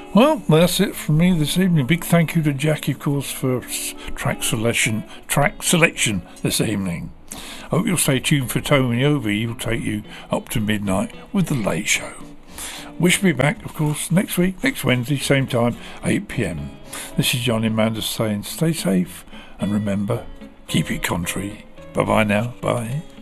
Well, that's it from me this evening. Big thank you to Jackie, of course, for track selection this evening. Hope you'll stay tuned for Tony Ovi. He'll take you up to midnight with The Late Show. Wish me back, of course, next week, next Wednesday, same time, 8 p.m. This is Johnny Manders saying stay safe and remember, keep it country. Bye-bye now. Bye.